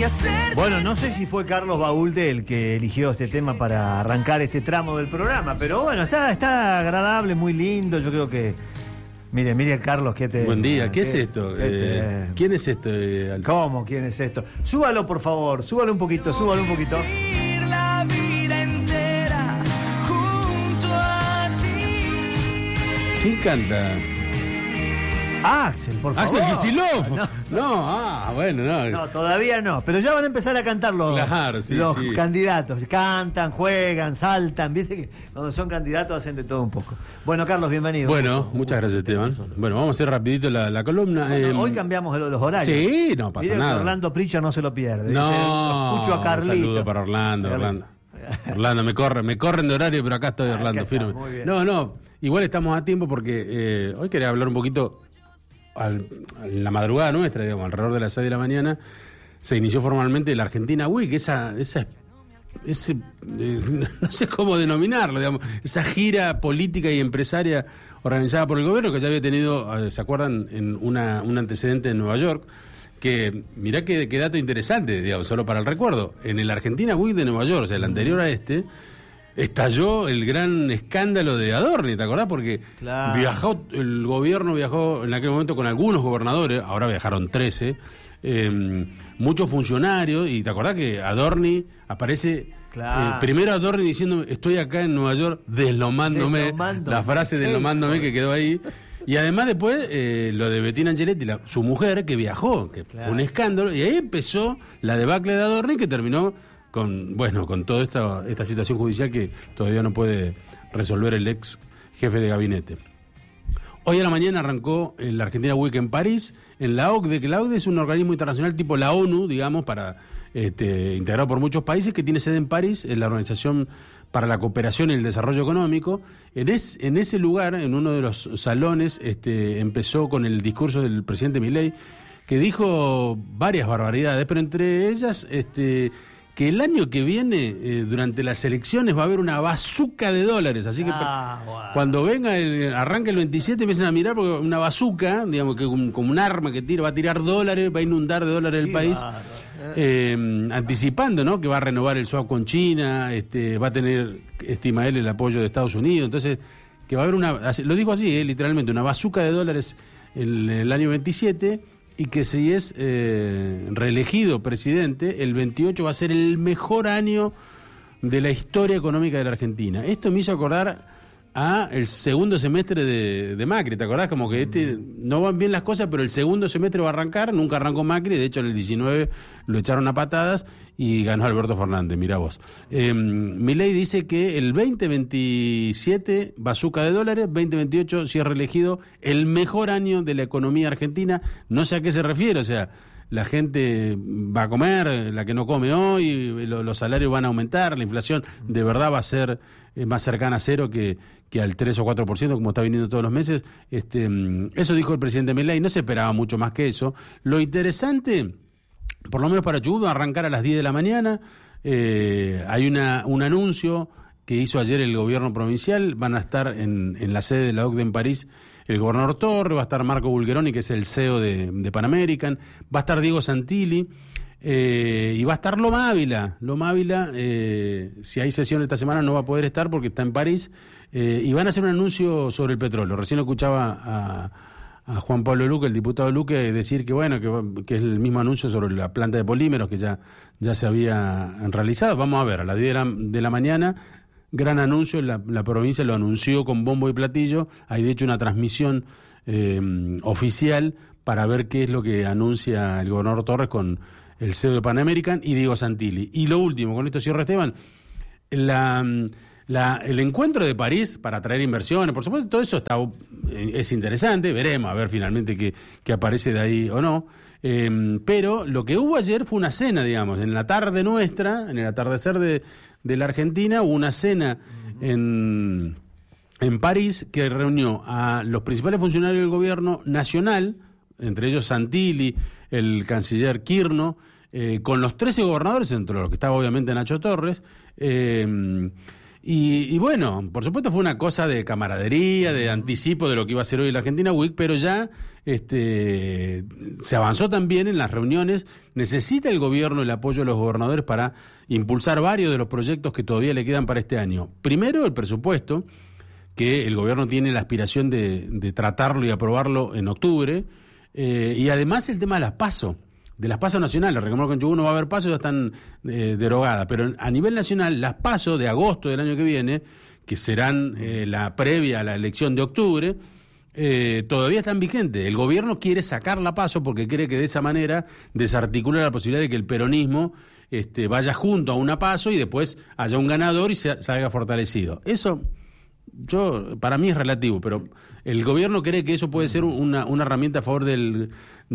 Bueno, no sé si fue Carlos Baulde el que eligió este tema para arrancar este tramo del programa, pero bueno, está agradable, muy lindo. Yo creo que. Mire, Carlos, ¿qué te. Buen día, ¿qué es esto? ¿Quién es este? ¿Cómo? ¿Quién es esto? Súbalo, por favor, súbalo un poquito. La vida entera junto a ti. ¿Quién canta? Axel, por favor. Axel Kicillof. No, todavía no, pero ya van a empezar a cantar los candidatos. Cantan, juegan, saltan. Viste que cuando son candidatos hacen de todo un poco. Bueno, Carlos, bienvenido. Bueno, muchas gracias, Esteban. Bueno, vamos a hacer rapidito la columna. Bueno, hoy cambiamos los horarios. Sí, no pasa nada. Orlando Pritchard no se lo pierde. No, dice, escucho a Carlito. Un saludo para Orlando. Orlando, me corren de horario, pero acá estoy, Orlando, firme. Muy bien. No, igual estamos a tiempo porque hoy quería hablar un poquito. En la madrugada nuestra, digamos, alrededor de las 6 de la mañana, se inició formalmente la Argentina Week, ese no sé cómo denominarlo, digamos, esa gira política y empresaria organizada por el gobierno, que ya había tenido, ¿se acuerdan?, en un antecedente en Nueva York, que mirá qué dato interesante, digamos, solo para el recuerdo, en el Argentina Week de Nueva York, o sea, el anterior a este, estalló el gran escándalo de Adorni, ¿te acordás? Porque el gobierno viajó en aquel momento con algunos gobernadores, ahora viajaron 13, muchos funcionarios, y ¿te acordás que Adorni aparece? Primero Adorni diciendo, estoy acá en Nueva York deslomándome, la frase deslomándome que quedó ahí. Y además después lo de Bettina Angeletti, su mujer, que viajó, que fue un escándalo, y ahí empezó la debacle de Adorni, que terminó con toda esta situación judicial que todavía no puede resolver el ex jefe de gabinete. Hoy a la mañana arrancó la Argentina Week en París, en la OCDE, que la OCDE es un organismo internacional tipo la ONU, digamos, integrado por muchos países, que tiene sede en París, en la Organización para la Cooperación y el Desarrollo Económico. En ese lugar, en uno de los salones, empezó con el discurso del presidente Milei, que dijo varias barbaridades, pero entre ellas que el año que viene, durante las elecciones, va a haber una bazuca de dólares. Así que cuando arranque el 27, empiecen a mirar, porque una bazuca, digamos, que como un arma que va a tirar dólares, va a inundar de dólares el país, anticipando, ¿no?, que va a renovar el swap con China, va a tener, estima él, el apoyo de Estados Unidos. Entonces, que va a haber lo dijo así, literalmente, una bazuca de dólares en el año 27, y que si es reelegido presidente, el 28 va a ser el mejor año de la historia económica de la Argentina. Esto me hizo acordar a el segundo semestre de Macri, ¿te acordás? Como que no van bien las cosas, pero el segundo semestre va a arrancar, nunca arrancó Macri, de hecho en el 19 lo echaron a patadas y ganó Alberto Fernández, mirá vos. Milei dice que el 2027 bazuca de dólares, 2028 si es reelegido, el mejor año de la economía argentina. No sé a qué se refiere, o sea, la gente va a comer, la que no come hoy, los salarios van a aumentar, la inflación de verdad va a ser más cercana a cero que al 3 o 4%, como está viniendo todos los meses. Eso dijo el presidente Milei, no se esperaba mucho más que eso. Lo interesante, por lo menos para Chubut, arrancar a las 10 de la mañana. Hay un anuncio que hizo ayer el gobierno provincial. Van a estar en la sede de la OCDE en París el gobernador Torre, va a estar Marco Bulgeroni, que es el CEO de Pan American, va a estar Diego Santilli, y va a estar Loma Ávila. Si hay sesión esta semana no va a poder estar porque está en París, y van a hacer un anuncio sobre el petróleo. Recién lo escuchaba a Juan Pablo Luque, el diputado Luque, decir que es el mismo anuncio sobre la planta de polímeros que ya se había realizado. Vamos a ver, a las 10 de la mañana, gran anuncio, la provincia lo anunció con bombo y platillo. Hay de hecho una transmisión oficial para ver qué es lo que anuncia el gobernador Torres con el CEO de Pan American y Diego Santilli. Y lo último, con esto cierro, Esteban, el encuentro de París para atraer inversiones, por supuesto, todo eso es interesante, veremos a ver finalmente qué aparece de ahí o no, pero lo que hubo ayer fue una cena, digamos, en la tarde nuestra, en el atardecer de la Argentina, hubo una cena en París que reunió a los principales funcionarios del gobierno nacional, entre ellos Santilli, el canciller Kirchner, con los 13 gobernadores, entre los que estaba obviamente Nacho Torres, Y bueno, por supuesto fue una cosa de camaradería, de anticipo de lo que iba a ser hoy la Argentina Week, pero ya se avanzó también en las reuniones. Necesita el gobierno el apoyo de los gobernadores para impulsar varios de los proyectos que todavía le quedan para este año. Primero, el presupuesto, que el gobierno tiene la aspiración de tratarlo y aprobarlo en octubre, y además el tema de las PASO. De las PASO nacionales, recordemos que en Chubut no va a haber PASO, ya están derogadas, pero a nivel nacional, las PASO de agosto del año que viene, que serán la previa a la elección de octubre, todavía están vigentes. El gobierno quiere sacar la PASO porque cree que de esa manera desarticula la posibilidad de que el peronismo vaya junto a una PASO y después haya un ganador y salga fortalecido. Eso, para mí es relativo, pero el gobierno cree que eso puede ser una herramienta a favor del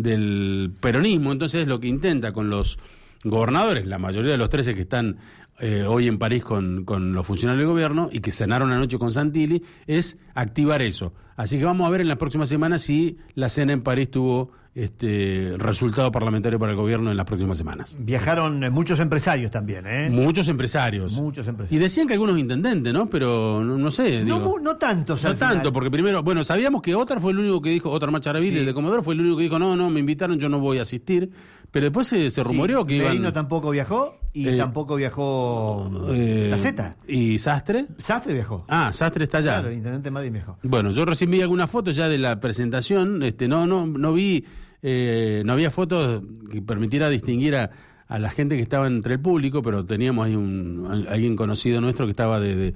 peronismo. Entonces lo que intenta con los gobernadores, la mayoría de los 13 que están hoy en París con los funcionarios del gobierno y que cenaron anoche con Santilli, es activar eso. Así que vamos a ver en las próximas semanas si la cena en París tuvo resultado parlamentario para el gobierno en las próximas semanas. Viajaron muchos empresarios también, ¿eh? Muchos empresarios. Y decían que algunos intendentes, ¿no? Pero no sé. No tantos. No tanto, porque primero, bueno, sabíamos que Otar fue el único que dijo, Otar Macharaville, sí, el de Comodoro, fue el único que dijo, no, me invitaron, yo no voy a asistir. Pero después se rumoreó que iban... Merino tampoco viajó y tampoco viajó la Z. ¿Y Sastre? Sastre viajó. Ah, Sastre está allá. Claro, el intendente Madrid viajó. Bueno, yo recién vi algunas fotos ya de la presentación, no vi... no había fotos que permitiera distinguir a la gente que estaba entre el público, pero teníamos ahí alguien conocido nuestro que estaba desde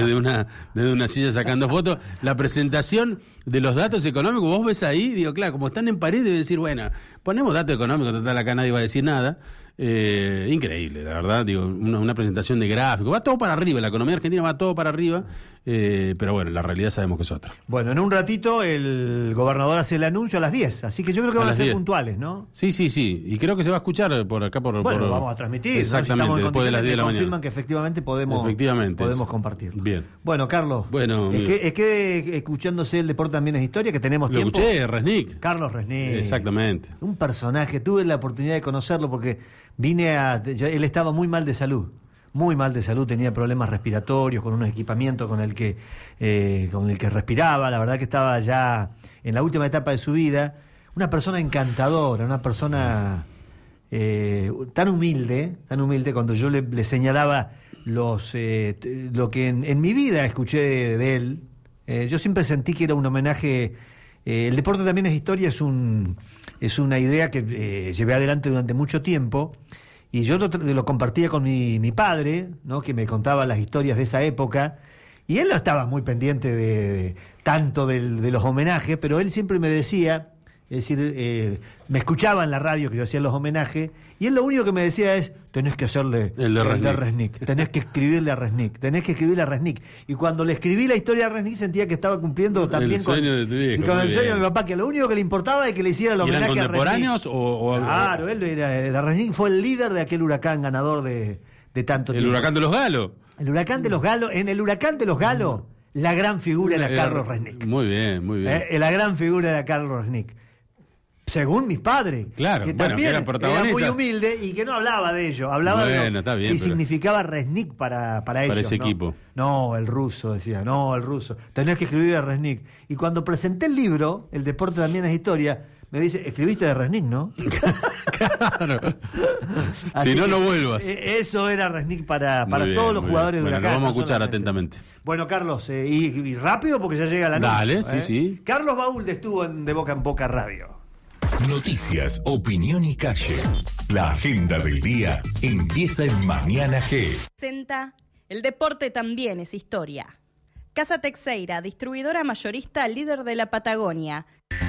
una silla sacando fotos. La presentación de los datos económicos, vos ves ahí, digo, claro, como están en París, deben decir, bueno, ponemos datos económicos, total, acá nadie va a decir nada. Increíble, la verdad, digo, una presentación de gráficos, va todo para arriba, la economía argentina va todo para arriba, pero bueno, la realidad sabemos que es otra. Bueno, en un ratito el gobernador hace el anuncio a las 10, así que yo creo que van a ser 10. Puntuales, ¿no? Sí, y creo que se va a escuchar por acá bueno, vamos a transmitir. Exactamente, ¿no? Si después de las 10 de la mañana. Confirman que efectivamente podemos compartirlo. Bien. Bueno, Carlos, es que escuchándose el deporte también es historia, que tenemos tiempo. Lo escuché, Resnick. Carlos Resnick. Exactamente. Un personaje, tuve la oportunidad de conocerlo porque él estaba muy mal de salud, tenía problemas respiratorios, con unos equipamientos con el que respiraba, la verdad que estaba ya en la última etapa de su vida, una persona encantadora, una persona tan humilde, cuando yo le señalaba lo que en mi vida escuché de él, yo siempre sentí que era un homenaje. El deporte también es historia, es una idea que llevé adelante durante mucho tiempo y yo lo compartía con mi padre, ¿no? Que me contaba las historias de esa época y él no estaba muy pendiente de tanto de los homenajes, pero él siempre me decía, es decir, me escuchaba en la radio que yo hacía los homenajes y él lo único que me decía es, tenés que hacerle el de Resnick, tenés que escribirle a Resnick. Y cuando le escribí la historia a Resnick sentía que estaba cumpliendo también el sueño de tu viejo, con el sueño de mi papá, que lo único que le importaba es que le hiciera el homenaje a Resnick. ¿Eran contemporáneos o Claro, él era Resnick, fue el líder de aquel huracán ganador de tanto tiempo. ¿El huracán de los Galos? El huracán de los Galos, en el huracán de los Galos, la gran figura era Carlos Resnick. Muy bien. La gran figura era Carlos Resnick. Según mis padres, claro, que también era muy humilde y que no hablaba de ello, hablaba de lo que significaba Resnick para ellos. Para ese equipo. No, el ruso, decía, tenés que escribir de Resnick. Y cuando presenté el libro, El deporte también es historia, me dice, escribiste de Resnick, ¿no? Claro. Si no vuelvas. Eso era Resnick para todos los jugadores de Huracán. Lo vamos a escuchar atentamente. Bueno, Carlos, y rápido porque ya llega la noche. Dale, sí. Carlos Baúlde estuvo en De Boca en Boca Radio. Noticias, opinión y calle. La agenda del día empieza en Mañana G. El deporte también es historia. Casa Texeira, distribuidora mayorista líder de la Patagonia.